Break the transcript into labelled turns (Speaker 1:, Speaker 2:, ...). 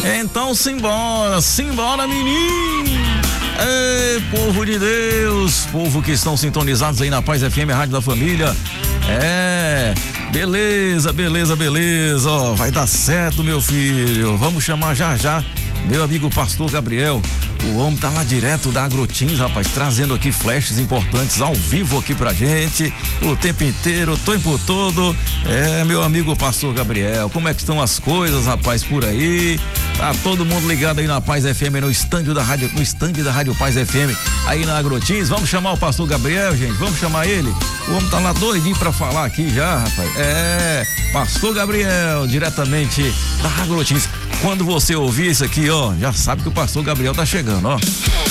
Speaker 1: Então simbora menino. Ei, povo de Deus, povo que estão sintonizados aí na Paz FM, a Rádio da Família. Beleza. Ó, vai dar certo, meu filho. Vamos chamar já meu amigo pastor Gabriel. O homem tá lá direto da Agrotins, rapaz, trazendo aqui flashes importantes ao vivo aqui pra gente, o tempo inteiro, o tempo todo. Meu amigo pastor Gabriel, como é que estão as coisas, rapaz, por aí? Tá todo mundo ligado aí na Paz FM, no stand da Rádio Paz FM, aí na Agrotins. Vamos chamar o pastor Gabriel, gente, vamos chamar ele. O homem tá lá doidinho pra falar aqui já, rapaz. Pastor Gabriel, diretamente da Agrotins. Quando você ouvir isso aqui, ó, já sabe que o pastor Gabriel tá chegando, ó.